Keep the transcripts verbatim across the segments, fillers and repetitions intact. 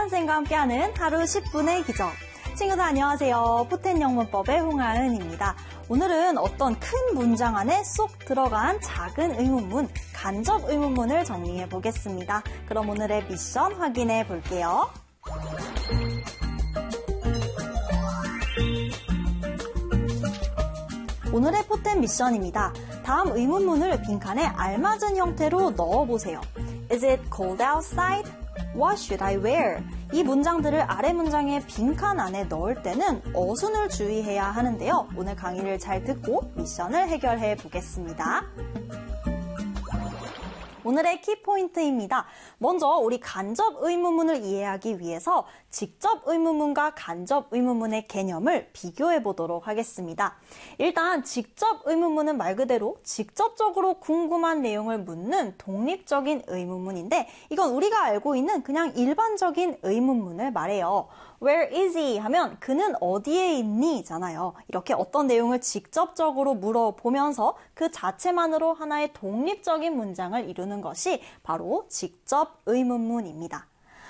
홍하은쌤과 함께하는 하루 십 분의 기적. 친구들 안녕하세요. 포텐 영문법의 홍하은입니다. 오늘은 어떤 큰 문장 안에 쏙 들어간 작은 의문문, 간접 의문문을 정리해 보겠습니다. 그럼 오늘의 미션 확인해 볼게요. 오늘의 포텐 미션입니다. 다음 의문문을 빈칸에 알맞은 형태로 넣어보세요. Is it cold outside? What should I wear? 이 문장들을 아래 문장의 빈칸 안에 넣을 때는 어순을 주의해야 하는데요. 오늘 강의를 잘 듣고 미션을 해결해 보겠습니다. 오늘의 키포인트입니다. 먼저 우리 간접 의문문을 이해하기 위해서 직접 의문문과 간접 의문문의 개념을 비교해 보도록 하겠습니다. 일단 직접 의문문은 말 그대로 직접적으로 궁금한 내용을 묻는 독립적인 의문문인데 이건 우리가 알고 있는 그냥 일반적인 의문문을 말해요. Where is he? 하면 그는 어디에 있니? 잖아요. 이렇게 어떤 내용을 직접적으로 물어보면서 그 자체만으로 하나의 독립적인 문장을 이루는 것이 바로 직접 의문문입니다.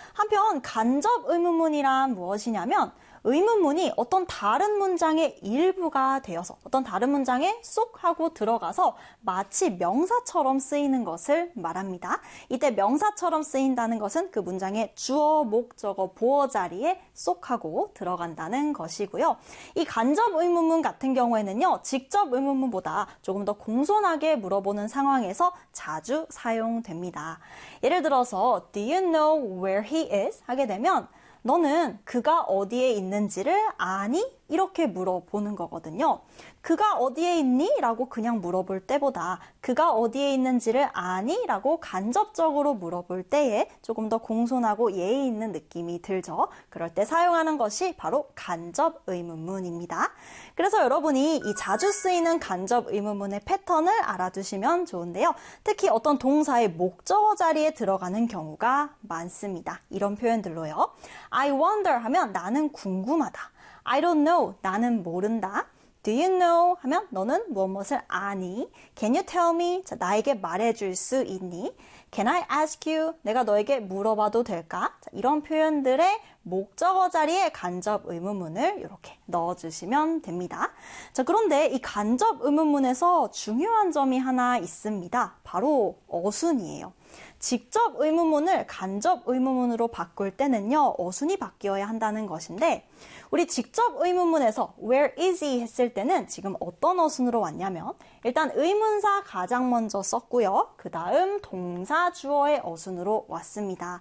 한편 간접 의문문이란 무엇이냐면 의문문이 어떤 다른 문장의 일부가 되어서 어떤 다른 문장에 쏙 하고 들어가서 마치 명사처럼 쓰이는 것을 말합니다. 이때 명사처럼 쓰인다는 것은 그 문장의 주어, 목적어, 보어 자리에 쏙 하고 들어간다는 것이고요. 이 간접 의문문 같은 경우에는요, 직접 의문문보다 조금 더 공손하게 물어보는 상황에서 자주 사용됩니다. 예를 들어서 Do you know where he is? 하게 되면 너는 그가 어디에 있는지를 아니? 이렇게 물어보는 거거든요. 그가 어디에 있니? 라고 그냥 물어볼 때보다 그가 어디에 있는지를 아니? 라고 간접적으로 물어볼 때에 조금 더 공손하고 예의 있는 느낌이 들죠. 그럴 때 사용하는 것이 바로 간접 의문문입니다. 그래서 여러분이 이 자주 쓰이는 간접 의문문의 패턴을 알아두시면 좋은데요. 특히 어떤 동사의 목적어 자리에 들어가는 경우가 많습니다. 이런 표현들로요. I wonder 하면 나는 궁금하다. I don't know, 나는 모른다. Do you know? 하면 너는 무엇을 아니? Can you tell me? 자, 나에게 말해줄 수 있니? Can I ask you? 내가 너에게 물어봐도 될까? 자, 이런 표현들의 목적어 자리에 간접 의문문을 이렇게 넣어주시면 됩니다. 자, 그런데 이 간접 의문문에서 중요한 점이 하나 있습니다. 바로 어순이에요. 직접 의문문을 간접 의문문으로 바꿀 때는요, 어순이 바뀌어야 한다는 것인데 우리 직접 의문문에서 where is he 했을 때는 지금 어떤 어순으로 왔냐면 일단 의문사 가장 먼저 썼고요. 그 다음 동사 주어의 어순으로 왔습니다.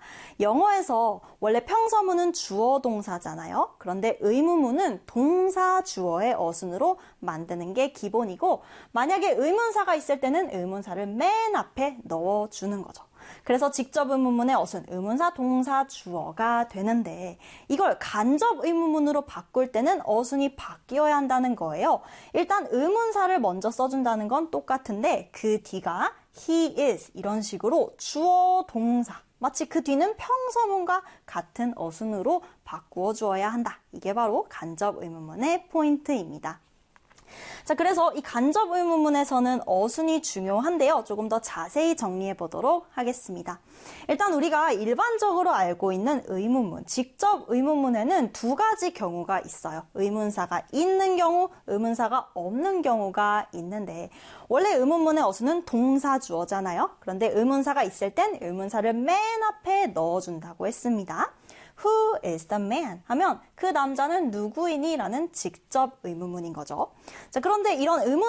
영어에서 원래 평서문은 주어 동사잖아요. 그런데 의문문은 동사 주어의 어순으로 만드는 게 기본이고 만약에 의문사가 있을 때는 의문사를 맨 앞에 넣어주는 거죠. 그래서 직접 의문문의 어순, 의문사, 동사, 주어가 되는데 이걸 간접 의문문으로 바꿀 때는 어순이 바뀌어야 한다는 거예요. 일단 의문사를 먼저 써준다는 건 똑같은데 그 뒤가 he is 이런 식으로 주어, 동사 마치 그 뒤는 평서문과 같은 어순으로 바꾸어 주어야 한다. 이게 바로 간접 의문문의 포인트입니다. 자, 그래서 이 간접 의문문에서는 어순이 중요한데요. 조금 더 자세히 정리해 보도록 하겠습니다. 일단 우리가 일반적으로 알고 있는 의문문, 직접 의문문에는 두 가지 경우가 있어요. 의문사가 있는 경우, 의문사가 없는 경우가 있는데 원래 의문문의 어순은 동사 주어잖아요. 그런데 의문사가 있을 땐 의문사를 맨 앞에 넣어준다고 했습니다. Who is the man? 하면 그 남자는 누구이니? 라는 직접 의문문인 거죠. 자, 그런데 이런 의문